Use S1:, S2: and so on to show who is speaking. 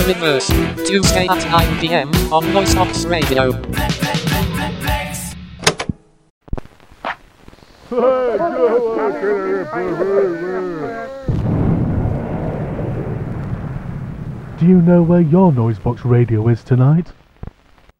S1: Reverse. Tuesday at 9 p.m. on VoiceOx Radio.
S2: Do you know where your Noisebox radio is tonight?